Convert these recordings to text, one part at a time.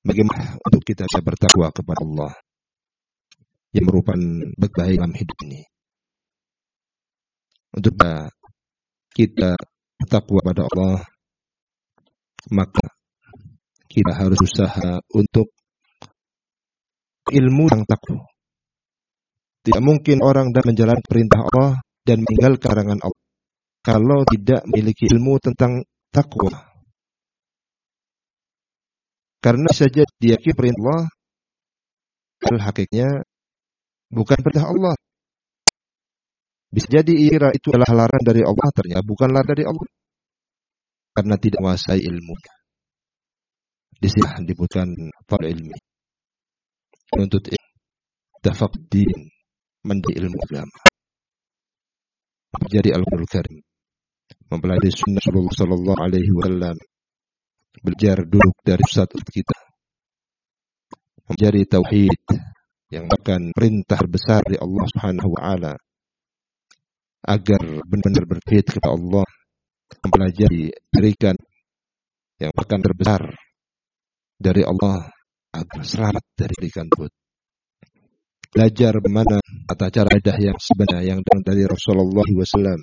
bagaimana untuk kita bisa bertakwa kepada Allah yang merupakan baik dalam hidup ini. Untuk kita bertakwa pada Allah, maka kita harus usaha untuk ilmu yang takwa. Tidak mungkin orang dapat menjalankan perintah Allah dan meninggalkan larangan Allah kalau tidak memiliki ilmu tentang takwa. Karena saja dia kira perintah Allah, hakikatnya bukan perintah Allah. Bisa jadi ira itu adalah larangan dari Allah, ternyata bukan larangan dari Allah. Karena tidak menguasai ilmu. Di sini dibutuhkan para ilmi untuk tafaqdin, mendiri ilmu agama. Jadi Al-Qur'anul Karim, mempelajari sunnah Rasulullah sallallahu alaihi wasallam, belajar duduk dari pusat kita, menjadi tauhid yang bahkan perintah besar dari Allah Subhanahu wa taala agar benar-benar bertauhid kepada Allah, mempelajari berikan yang bahkan terbesar dari Allah agar selamat dari berikan tersebut. Belajar bagaimana tata cara ibadah yang sebenarnya yang datang dari Rasulullah SAW.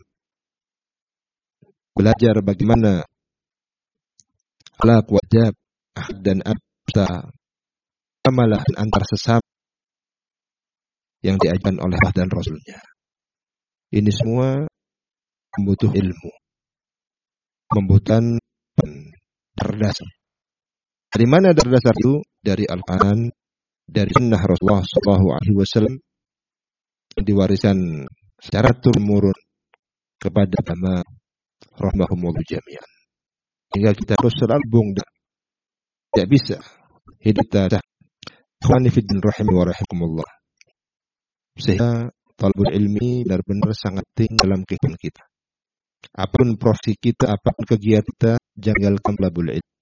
Belajar bagaimana akhlak wajib dan abda amalan antar sesama yang diajarkan oleh Allah dan Rasulnya. Ini semua membutuhkan ilmu, membutuhkan berdasar. Dari mana berdasar itu? Dari Al-Quran, dari sunnah Rasulullah SAW yang diwariskan secara turun-temurun kepada agama rahmahumullah jami'an. Hingga kita terus selalu bongda. Tidak bisa hidup kita ikhwani fiddin rahimi wa rahimakumullah. Sehingga talabul ilmi benar-benar sangat tinggi dalam kehidupan kita. Apapun profesi kita, apapun kegiatan kita, jangan talabul ilmi.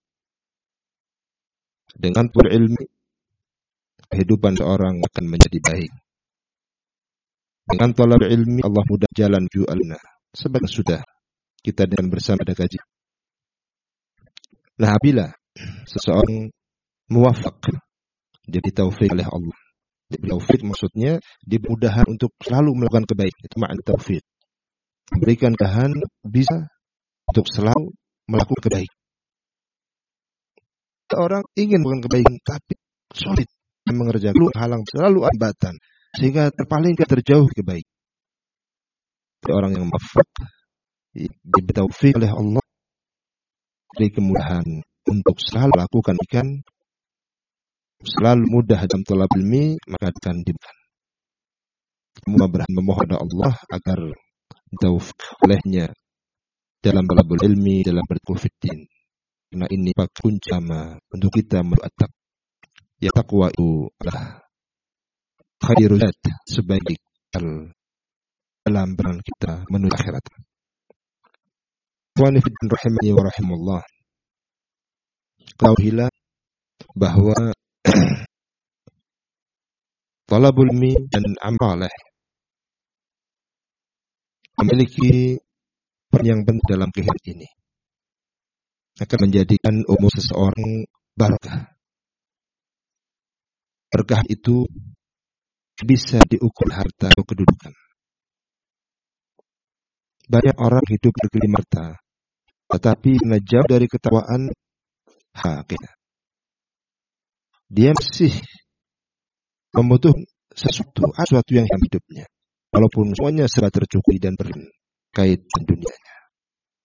Dengan talabul ilmi, kehidupan seorang akan menjadi baik. Dengan talabul ilmi, Allah mudah jalan ju'alna. Sebab sudah kita dengan bersama ada kaji. Nah, apabila seseorang muwafaq, jadi taufik oleh Allah. Taufik maksudnya dimudahkan untuk selalu melakukan kebaikan. Itu makna taufik. Memberikan kehan bisa untuk selalu melakukan kebaikan. Orang ingin melakukan kebaikan tapi sulit mengerjakan halang selalu hambatan sehingga terpalingkan terjauh kebaikan. Orang yang muwafaq diberi taufik oleh Allah, diberi kemudahan untuk selalu melakukan kebaikan, selalu mudah dalam talab ilmi, maka akan diberikan. Semua memohon Allah agar taufik olehnya dalam talabul ilmi, dalam berkufiddin. Karena ini kunci utama untuk kita menuju ya takwa itu adalah khairul zat, sebaik dalam peran kita menuju akhirat. Wa fiddin rahimani wa rahimullah. Ketahuilah bahwa talabul ilmi dan amalah memiliki peran yang penting dalam kehidupan ini. Akan menjadikan umur seseorang barakah. Berkah itu bisa diukur harta atau kedudukan. Banyak orang hidup bergelimang harta, tetapi karena jauh dari ketakwaan, dia masih membutuhkan sesuatu yang hidupnya. Walaupun semuanya serba tercukupi dan berkait dunianya.